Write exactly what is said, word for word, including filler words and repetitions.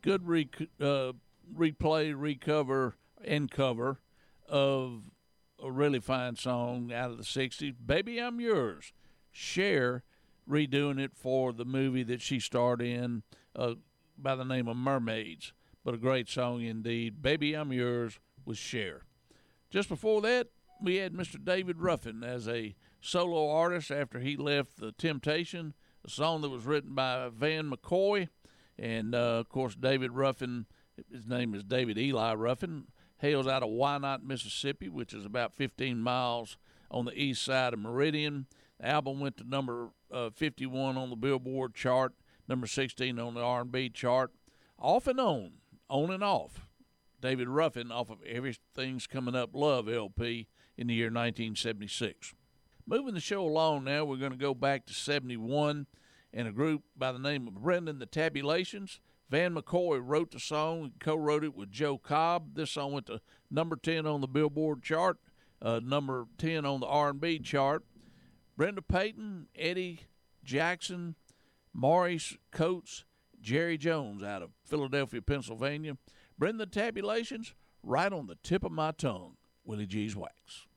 good re- uh, replay, recover, and cover of a really fine song out of the sixties, Baby I'm Yours. Cher redoing it for the movie that she starred in uh, by the name of Mermaids. But a great song indeed. Baby I'm Yours with Cher. Just before that, we had Mister David Ruffin as a solo artist after he left The Temptation, a song that was written by Van McCoy. And, uh, of course, David Ruffin, his name is David Eli Ruffin, hails out of Wynot, Mississippi, which is about fifteen miles on the east side of Meridian. The album went to number uh, fifty-one on the Billboard chart, number sixteen on the R and B chart. Off and on, on and off. David Ruffin off of Everything's Coming Up Love L P in the year nineteen seventy-six. Moving the show along now, we're going to go back to seventy-one, and a group by the name of Brendan the Tabulations. Van McCoy wrote the song and co-wrote it with Joe Cobb. This song went to number ten on the Billboard chart, uh, number ten on the R and B chart. Brenda Payton, Eddie Jackson, Maurice Coates, Jerry Jones out of Philadelphia, Pennsylvania. Brenda the Tabulations, right on the tip of my tongue, Willie G's Wax.